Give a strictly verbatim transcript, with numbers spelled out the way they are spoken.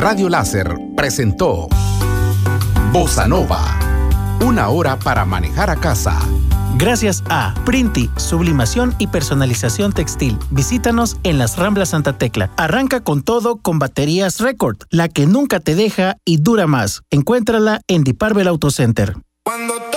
Radio Láser presentó Bossa Nova, una hora para manejar a casa. Gracias a Printi, sublimación y personalización textil. Visítanos en las Ramblas Santa Tecla. Arranca con todo con baterías Record, la que nunca te deja y dura más. Encuéntrala en Diparvel Auto Center. Cuando